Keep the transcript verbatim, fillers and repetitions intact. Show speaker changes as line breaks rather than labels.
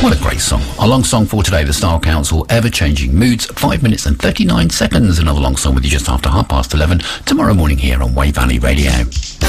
What a great song. Our long song for today, the Style Council, Ever Changing Moods, five minutes and thirty-nine seconds. Another long song with you just after half past eleven tomorrow morning here on Wave Valley Radio.